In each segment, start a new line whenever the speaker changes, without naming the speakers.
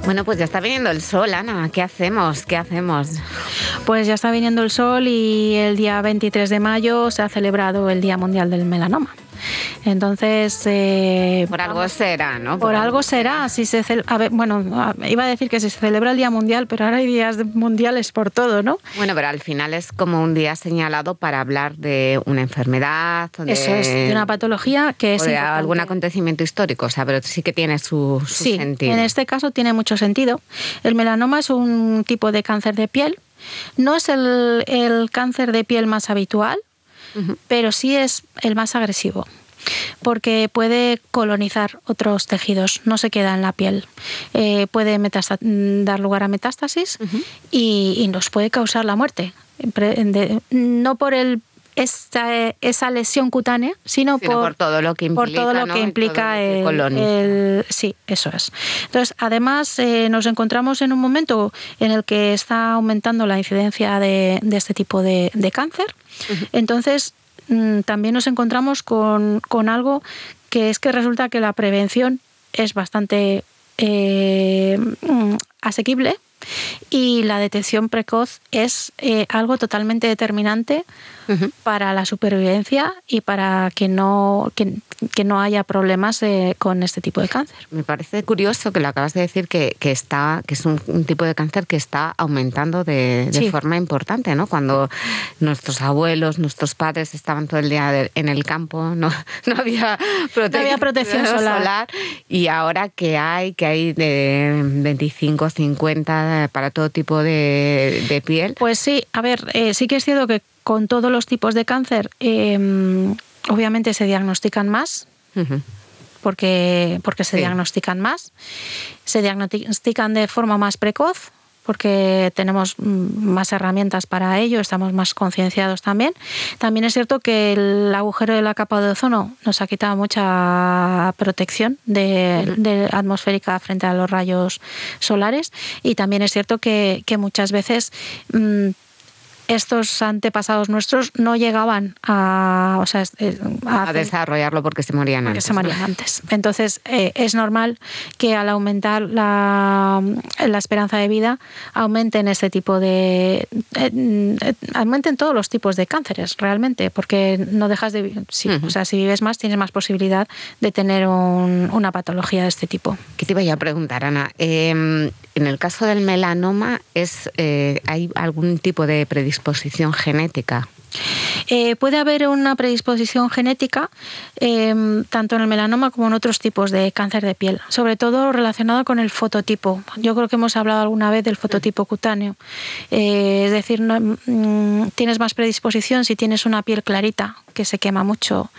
Bueno, pues ya está viniendo el sol, Ana. ¿Qué hacemos?
Pues ya está viniendo el sol y el día 23 de mayo se ha celebrado el Día Mundial del Melanoma. Entonces...
por algo será, ¿no?
Por algo será. Si se iba a decir que si se celebra el Día Mundial, pero ahora hay días mundiales por todo, ¿no?
Bueno, pero al final es como un día señalado para hablar de una enfermedad.
Eso es, de una patología que es
importante. Algún acontecimiento histórico, o sea, pero sí que tiene su sentido.
En este caso tiene mucho sentido. El melanoma es un tipo de cáncer de piel. No es el cáncer de piel más habitual, pero sí es el más agresivo, porque puede colonizar otros tejidos, no se queda en la piel. Puede dar lugar a metástasis y nos puede causar la muerte. No por esa lesión cutánea, sino por todo lo que implica, sí, eso es. Entonces, además, nos encontramos en un momento en el que está aumentando la incidencia de este tipo de cáncer. Entonces, también nos encontramos con algo que es que resulta que la prevención es bastante asequible y la detección precoz es algo totalmente determinante para la supervivencia y para que no haya problemas con este tipo de cáncer.
Me parece curioso que lo acabas de decir, que es un tipo de cáncer que está aumentando de forma importante, ¿no? Cuando nuestros abuelos, nuestros padres estaban todo el día en el campo, no había protección solar, y ahora que hay de 25, 50 para todo tipo de piel.
Pues sí, a ver, sí que es cierto que con todos los tipos de cáncer, obviamente se diagnostican más, porque se diagnostican más, se diagnostican de forma más precoz, porque tenemos más herramientas para ello, estamos más concienciados también. También es cierto que el agujero de la capa de ozono nos ha quitado mucha protección de atmosférica frente a los rayos solares, y también es cierto que muchas veces estos antepasados nuestros no llegaban a
desarrollarlo porque se morían antes.
Entonces, es normal que al aumentar la esperanza de vida aumenten este tipo aumenten todos los tipos de cánceres realmente, porque no dejas de vivir. O sea, si vives más, tienes más posibilidad de tener una patología de este tipo.
¿Qué te iba a preguntar, Ana? En el caso del melanoma, ¿hay algún tipo de predisposición genética?
Puede haber una predisposición genética tanto en el melanoma como en otros tipos de cáncer de piel, sobre todo relacionado con el fototipo. Yo creo que hemos hablado alguna vez del fototipo cutáneo. Es decir, tienes más predisposición si tienes una piel clarita, que se quema mucho,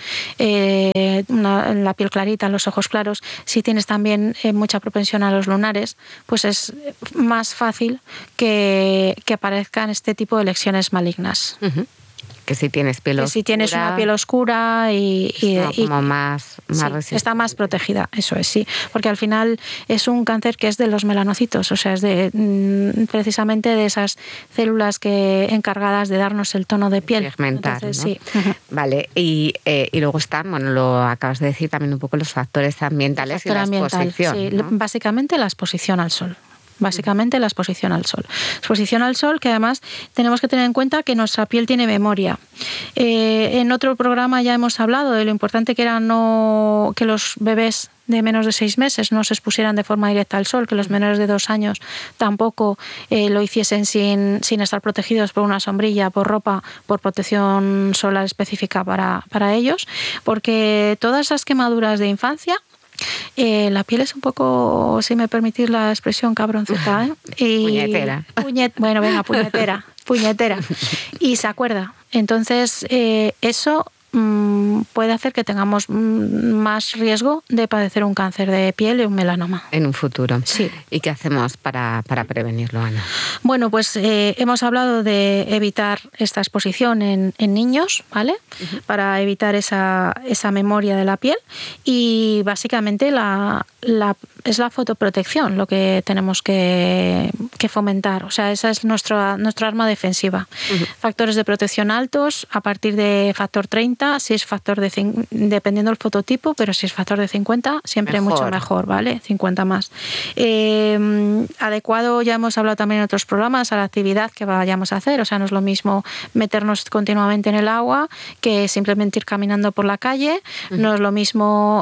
la piel clarita, los ojos claros. Si tienes también mucha propensión a los lunares, pues es más fácil que aparezcan este tipo de lesiones malignas.
Que si tienes piel oscura.
Que si tienes una piel oscura y
como más resistente.
Está más protegida, eso es, sí. Porque al final es un cáncer que es de los melanocitos, o sea, es precisamente de esas células encargadas de darnos el tono de piel.
Pigmentar,
entonces,
¿no?
Sí.
Vale, y luego están, lo acabas de decir también un poco, los factores ambientales y la exposición.
Sí,
¿no?
Básicamente la exposición al sol. La exposición al sol. Exposición al sol, que además tenemos que tener en cuenta que nuestra piel tiene memoria. En otro programa ya hemos hablado de lo importante que era que los bebés de menos de 6 meses no se expusieran de forma directa al sol, que los menores de 2 años tampoco lo hiciesen sin estar protegidos por una sombrilla, por ropa, por protección solar específica para ellos, porque todas esas quemaduras de infancia, la piel es un poco, si me permitís la expresión, cabronceta,
puñetera.
Puñetera. Y se acuerda. Entonces, eso puede hacer que tengamos más riesgo de padecer un cáncer de piel y un melanoma.
En un futuro.
Sí.
¿Y qué hacemos para prevenirlo, Ana?
Bueno, pues hemos hablado de evitar esta exposición en niños, ¿vale? Para evitar esa memoria de la piel, y básicamente es la fotoprotección lo que tenemos que fomentar. O sea, esa es nuestra arma defensiva. Factores de protección altos, a partir de factor 30, si es factor factor dependiendo del fototipo, pero si es factor de 50, siempre mejor. Mucho mejor, ¿vale? 50 más. Adecuado, ya hemos hablado también en otros programas, a la actividad que vayamos a hacer. O sea, no es lo mismo meternos continuamente en el agua que simplemente ir caminando por la calle. No es lo mismo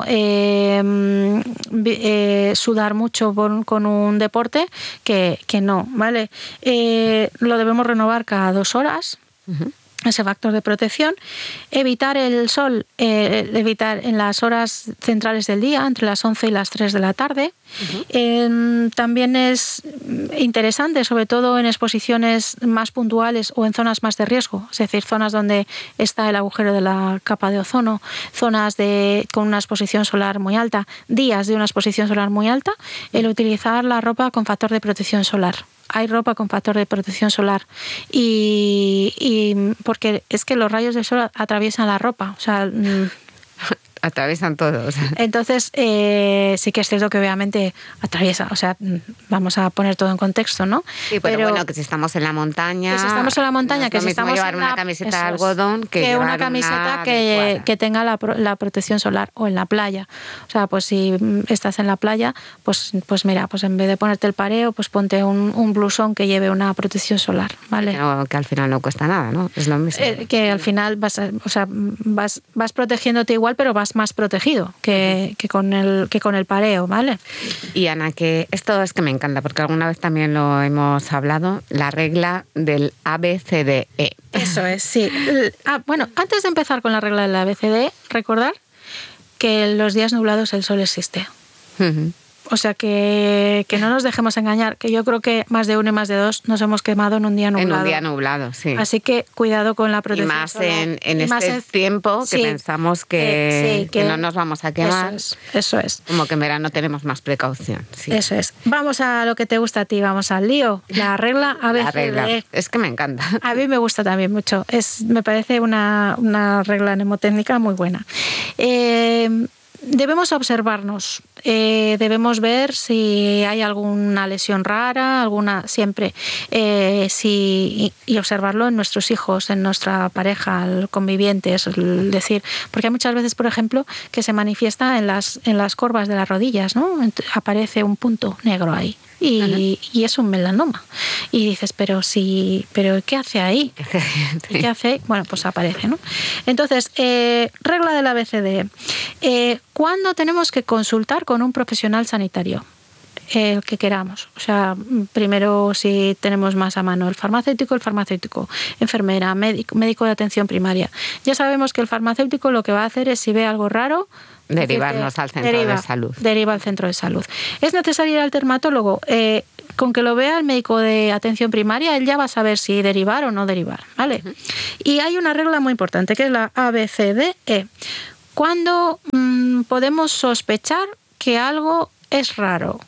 sudar mucho con un deporte que no, ¿vale? Lo debemos renovar cada 2 horas. Ese factor de protección. Evitar el sol, evitar en las horas centrales del día, entre las 11 y las 3 de la tarde. También es interesante, sobre todo en exposiciones más puntuales o en zonas más de riesgo, es decir, zonas donde está el agujero de la capa de ozono, zonas con una exposición solar muy alta, días de una exposición solar muy alta, el utilizar la ropa con factor de protección solar. Hay ropa con factor de protección solar y porque es que los rayos del sol atraviesan la ropa, o sea,
atraviesan todo. O sea.
Entonces, sí que es cierto que obviamente atraviesa, o sea, vamos a poner todo en contexto, ¿no?
Sí, pero bueno, que si estamos en la montaña...
Que si estamos en la montaña, que si estamos
llevar una camiseta de algodón que
una camiseta que tenga la protección solar, o en la playa. O sea, pues si estás en la playa, pues mira, pues en vez de ponerte el pareo, pues ponte un blusón que lleve una protección solar, ¿vale?
Que al final no cuesta nada, ¿no? Es lo mismo.
Que al final vas protegiéndote igual, pero vas más protegido que con el pareo, ¿vale?
Y Ana, que esto es que me encanta, porque alguna vez también lo hemos hablado, la regla del ABCDE.
Eso es, sí. Bueno, antes de empezar con la regla del ABCDE, recordar que en los días nublados el sol existe. O sea, que no nos dejemos engañar, que yo creo que más de uno y más de dos nos hemos quemado en un día nublado.
En un día nublado, sí.
Así que cuidado con la protección.
Y más en este tiempo que pensamos que no nos vamos a quemar.
Eso es.
Como que en verano tenemos más precaución. Sí.
Eso es. Vamos a lo que te gusta a ti, vamos al lío. La regla ABCDE. La regla.
Es que me encanta.
A mí me gusta también mucho. Me parece una regla mnemotécnica muy buena. Debemos observarnos, debemos ver si hay alguna lesión rara, siempre, y observarlo en nuestros hijos, en nuestra pareja, convivientes, es decir, porque hay muchas veces, por ejemplo, que se manifiesta en las corvas de las rodillas, ¿no? Aparece un punto negro ahí. Y es un melanoma. Y dices, pero ¿qué hace ahí? ¿Y qué hace? Bueno, pues aparece, ¿no? Entonces, regla del ABCDE. ¿Cuándo tenemos que consultar con un profesional sanitario? El que queramos. O sea, primero si tenemos más a mano el farmacéutico, enfermera, médico de atención primaria. Ya sabemos que el farmacéutico lo que va a hacer es, si ve algo raro,
derivarnos al centro de salud.
Deriva al centro de salud. ¿Es necesario ir al dermatólogo? Con que lo vea el médico de atención primaria, él ya va a saber si derivar o no derivar, ¿vale? Y hay una regla muy importante, que es la ABCDE. ¿Cuándo podemos sospechar que algo es raro?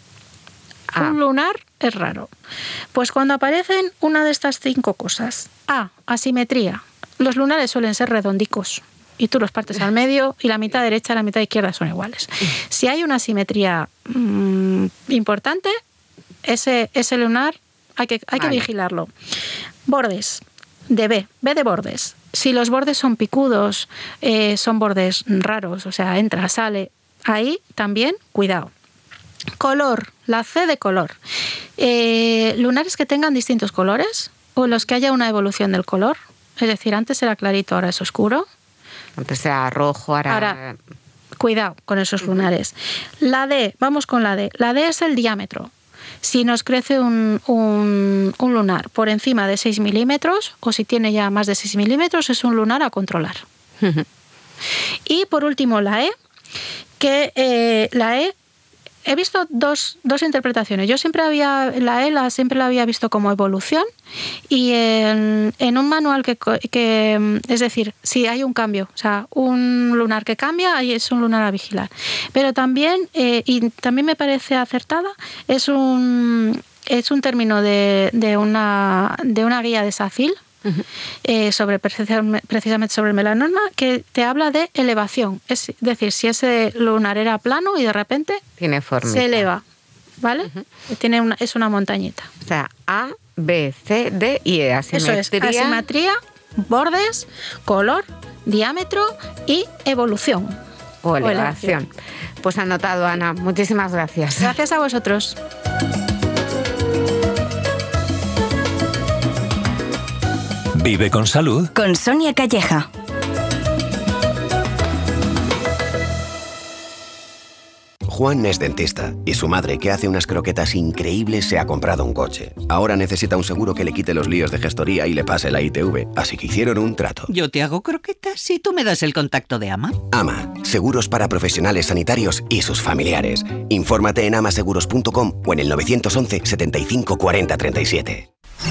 Un lunar es raro. Pues cuando aparecen una de estas 5 cosas. Asimetría. Los lunares suelen ser redondicos y tú los partes al medio y la mitad derecha y la mitad izquierda son iguales. Si hay una asimetría importante, ese lunar hay que vigilarlo. Bordes. B de bordes. Si los bordes son picudos, son bordes raros, o sea, entra, sale, ahí también cuidado. Color, la C de color. Lunares que tengan distintos colores o los que haya una evolución del color. Es decir, antes era clarito, ahora es oscuro.
Antes era rojo, ahora...
Cuidado con esos lunares. La D, vamos con la D. La D es el diámetro. Si nos crece un lunar por encima de 6 milímetros o si tiene ya más de 6 milímetros, es un lunar a controlar. Y por último la E, que la E, he visto dos interpretaciones. Yo siempre siempre la había visto como evolución y en un manual que es decir, si hay un cambio, o sea, un lunar que cambia, ahí es un lunar a vigilar. Pero también, y también me parece acertada, es un término de una guía de SACIL, precisamente sobre el melanoma, que te habla de elevación. Es decir, si ese lunar era plano y de repente
tiene forma,
se eleva, ¿vale? Es una montañita.
O sea, A, B, C, D y E. Asimetría.
Eso es, asimetría, bordes, color diámetro y evolución.
O elevación. Pues anotado, Ana. Muchísimas gracias.
Gracias a vosotros.
Vive con salud.
Con Sonia Calleja.
Juan es dentista y su madre, que hace unas croquetas increíbles, se ha comprado un coche. Ahora necesita un seguro que le quite los líos de gestoría y le pase la ITV, así que hicieron un trato.
Yo te hago croquetas y tú me das el contacto de AMA.
AMA, seguros para profesionales sanitarios y sus familiares. Infórmate en amaseguros.com o en el 911 75 40 37.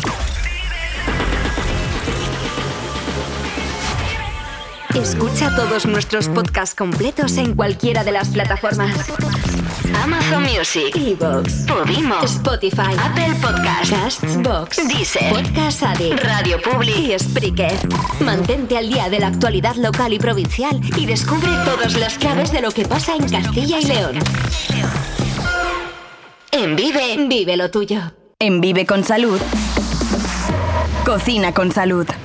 Escucha todos nuestros podcasts completos en cualquiera de las plataformas: Amazon Music, iVoox, Podimo, Spotify, Apple Podcasts, Castbox, Deezer, Podcast Addict, Radio Public y Spreaker. Mantente al día de la actualidad local y provincial y descubre todas las claves de lo que pasa en Castilla y León. En Vive, vive lo tuyo. En Vive con Salud. Cocina con salud.